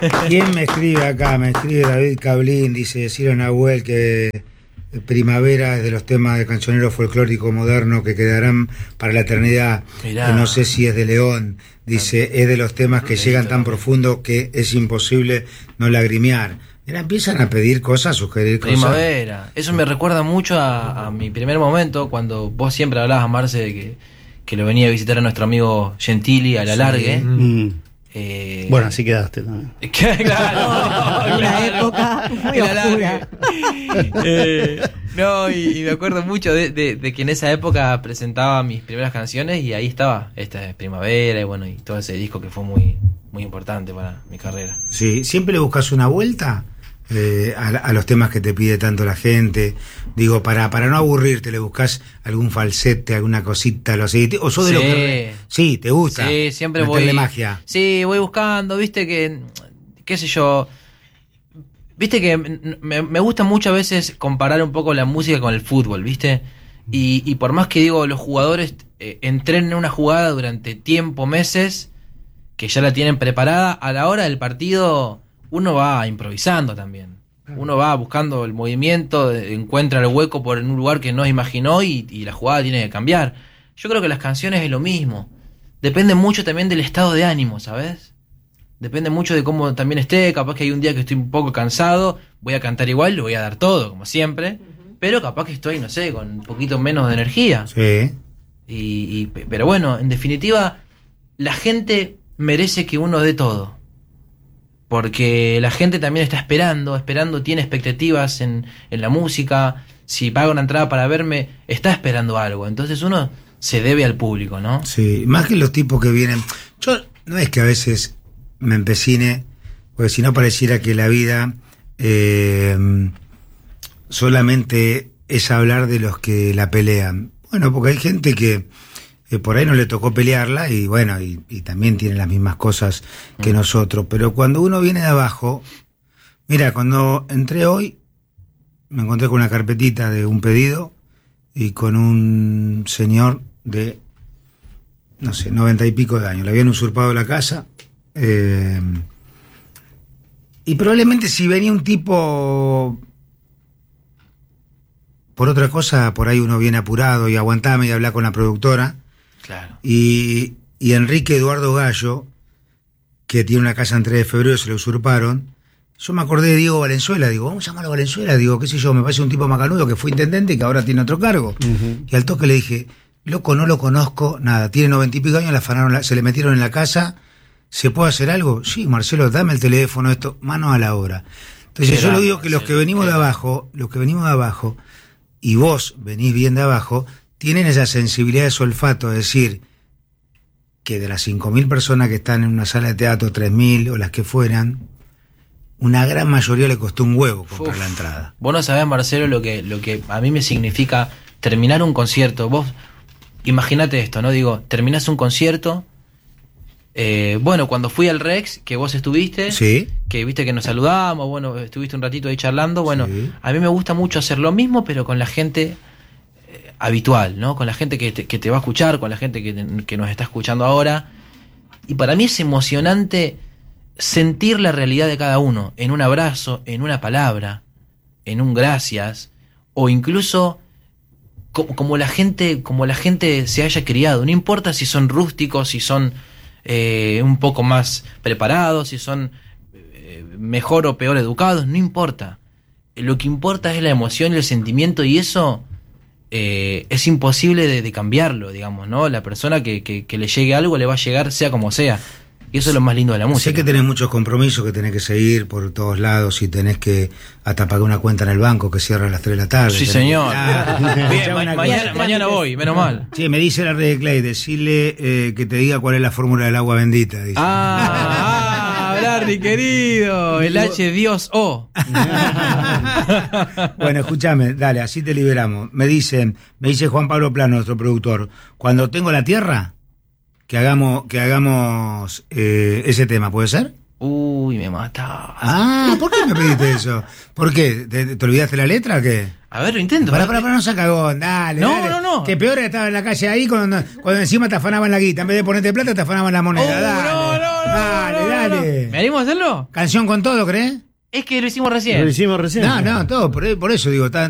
¿Quién me escribe acá? Me escribe David Cablín, dice decir Nahuel que Primavera es de los temas de cancionero folclórico moderno que quedarán para la eternidad. Mirá. No sé si es de León. Dice, es de los temas que llegan tan profundo que es imposible no lagrimear. Mira, empiezan a pedir cosas, sugerir cosas. Primavera. Eso me recuerda mucho a mi primer momento, cuando vos siempre hablabas, Marce, de que lo venía a visitar a nuestro amigo Gentili a la largue. Bueno, así quedaste también. Claro. Una época muy oscura. No, y me acuerdo mucho de que en esa época presentaba mis primeras canciones y ahí estaba esta Primavera y bueno, y todo ese disco que fue muy, muy importante para mi carrera. Sí, ¿siempre le buscas una vuelta a los temas que te pide tanto la gente? Digo, para no aburrirte, ¿le buscas algún falsete, alguna cosita, lo así? ¿O sos de lo que... Sí, ¿te gusta? Sí, siempre meterle voy... magia. Sí, voy buscando, viste que... qué sé yo... Viste que me gusta mucho a veces comparar un poco la música con el fútbol, ¿viste? Y por más que digo, los jugadores entrenen una jugada durante tiempo, meses, que ya la tienen preparada, a la hora del partido uno va improvisando también. Uno va buscando el movimiento, encuentra el hueco por un lugar que no imaginó y la jugada tiene que cambiar. Yo creo que las canciones es lo mismo. Depende mucho también del estado de ánimo, ¿sabes? Depende mucho de cómo también esté. Capaz que hay un día que estoy un poco cansado, voy a cantar igual, lo voy a dar todo, como siempre. Pero capaz que estoy, no sé, con un poquito menos de energía. Sí. Pero bueno, en definitiva, la gente merece que uno dé todo. Porque la gente también está esperando, tiene expectativas en la música. Si paga una entrada para verme, está esperando algo. Entonces uno se debe al público, ¿no? Sí, más que los tipos que vienen. Yo no es que a veces me empecine, porque si no pareciera que la vida solamente es hablar de los que la pelean. Bueno, porque hay gente que por ahí no le tocó pelearla y bueno, y también tiene las mismas cosas que nosotros. Pero cuando uno viene de abajo, mira, cuando entré hoy, me encontré con una carpetita de un pedido y con un señor de, no sé, 90 y pico de años. Le habían usurpado la casa. Y probablemente si venía un tipo por otra cosa, por ahí uno viene apurado y aguantame y habla con la productora. Claro. Y Enrique Eduardo Gallo, que tiene una casa en 3 de febrero, se le usurparon. Yo me acordé de Diego Valenzuela, digo, vamos a llamarlo a Valenzuela, digo, qué sé yo, me parece un tipo macanudo que fue intendente y que ahora tiene otro cargo. Y al toque le dije, loco, no lo conozco, nada, tiene 90 y pico años, se le metieron en la casa, ¿se puede hacer algo? Sí, Marcelo, dame el teléfono, esto, mano a la obra. Entonces yo lo digo que los que venimos de abajo, y vos venís bien de abajo, tienen esa sensibilidad de su olfato, es decir, que de las 5.000 personas que están en una sala de teatro, 3.000 o las que fueran, una gran mayoría le costó un huevo comprar la entrada. Vos no sabés, Marcelo, lo que a mí me significa terminar un concierto. Vos, imaginate esto, ¿no? Digo, terminás un concierto. Bueno, cuando fui al Rex, que vos estuviste, sí, que viste que nos saludamos, bueno, estuviste un ratito ahí charlando, bueno, sí. A mí me gusta mucho hacer lo mismo, pero con la gente habitual, ¿no? Con la gente que te va a escuchar, con la gente que nos está escuchando ahora. Y para mí es emocionante sentir la realidad de cada uno, en un abrazo, en una palabra, en un gracias, o incluso como la gente se haya criado. No importa si son rústicos, si son un poco más preparados, si son mejor o peor educados, no importa. Lo que importa es la emoción y el sentimiento, y eso es imposible de cambiarlo, digamos, ¿no? La persona que le llegue algo le va a llegar sea como sea. Y eso es lo más lindo de la música. Sé que tenés muchos compromisos, que tenés que seguir por todos lados y tenés que hasta pagar una cuenta en el banco que cierra a las 3 de la tarde. Sí, señor. Bien, mañana voy, menos mal. Sí, me dice la Red Clay, decirle que te diga cuál es la fórmula del agua bendita. Dice. Hablar, querido. El H Dios O. Bueno, escúchame, dale, así te liberamos. Me dice Juan Pablo Plano, nuestro productor, cuando tengo la tierra, que hagamos ese tema, ¿puede ser? Uy, me mataba. ¿Por qué me pediste eso? ¿Por qué? ¿Te olvidaste la letra o qué? A ver, lo intento. Para, no se cagón, dale. No. Que peor estaba en la calle ahí cuando encima te afanaban la guita. En vez de ponerte plata, te afanaban la moneda. Dale. Dale. ¿Me animo a hacerlo? ¿Canción con todo, crees? Es que lo hicimos recién. Lo hicimos recién. No, todo, por eso digo,